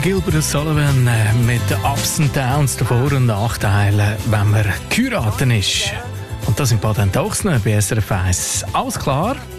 Gilbert Sullivan mit den Ups und Downs, den Vor- und Nachteilen, wenn man geheiratet ist. Und das im Baden-Ochsner bei SRF 1. Alles klar?